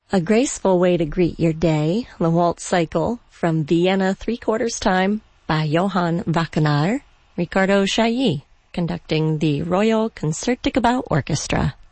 A graceful way to greet your day, the waltz cycle from Vienna 3/4 time by Johann Wackenaar, Ricardo Chailly, conducting the Royal Concertgebouw Orchestra.